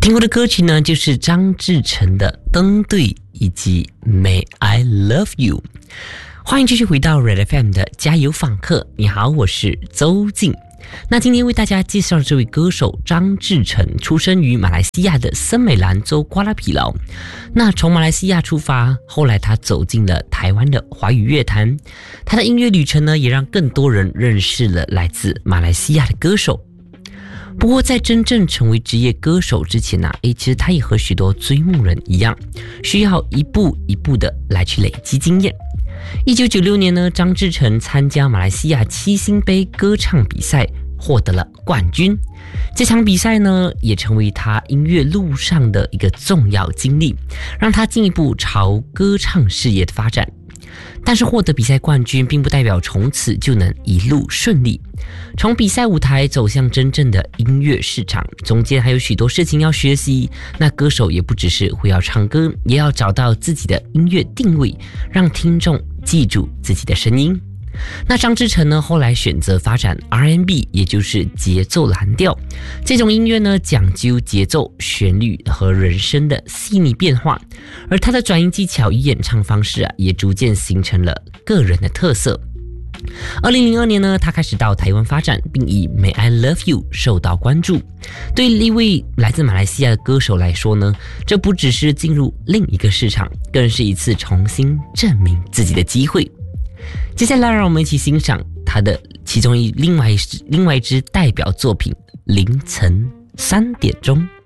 听过的歌曲呢，就是张志成的《登对》以及《May I Love You》。欢迎继续回到 Red FM 的加油访客。你好，我是周静。那今天为大家介绍的这位歌手张志成，出生于马来西亚的森美兰州瓜拉皮劳。那从马来西亚出发，后来他走进了台湾的华语乐坛。他的音乐旅程呢，也让更多人认识了来自马来西亚的歌手。不过在真正成为职业歌手之前其实他也和许多追梦人一样，需要一步一步的来去累积经验。1996年呢，张志成参加马来西亚七星杯歌唱比赛，获得了冠军。这场比赛呢，也成为他音乐路上的一个重要经历，让他进一步朝歌唱事业的发展。但是获得比赛冠军并不代表从此就能一路顺利，从比赛舞台走向真正的音乐市场，中间还有许多事情要学习。那歌手也不只是会要唱歌，也要找到自己的音乐定位，让听众记住自己的声音。那张志成呢，后来选择发展 R&B， 也就是节奏蓝调。这种音乐呢，讲究节奏、旋律和人声的细腻变化，而他的转音技巧与演唱方式也逐渐形成了个人的特色。2002年呢，他开始到台湾发展，并以 May I Love You 受到关注。对一位来自马来西亚的歌手来说呢，这不只是进入另一个市场，更是一次重新证明自己的机会。接下来让我们一起欣赏他的另外一支代表作品《凌晨3点钟》。